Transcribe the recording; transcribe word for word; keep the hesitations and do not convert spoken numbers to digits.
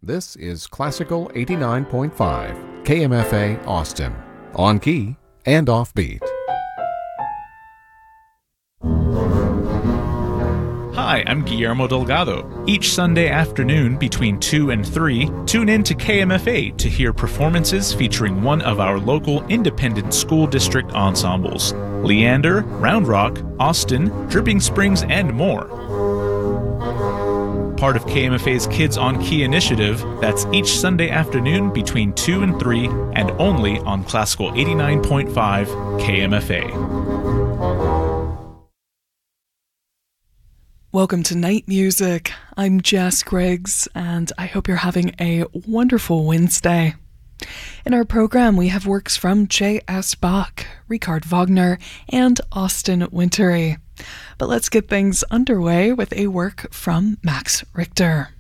This is Classical eighty-nine point five, K M F A Austin, on key and offbeat. Hi, I'm Guillermo Delgado. Each Sunday afternoon between two and three, tune in to K M F A to hear performances featuring one of our local independent school district ensembles: Leander, Round Rock, Austin, Dripping Springs, and more. Part of K M F A's Kids on Key initiative, that's each Sunday afternoon between two and three, and only on Classical eighty-nine point five K M F A. Welcome to Night Music. I'm Jess Griggs, and I hope you're having a wonderful Wednesday. In our program, we have works from J S. Bach, Richard Wagner, and Austin Wintory. But let's get things underway with a work from Max Richter.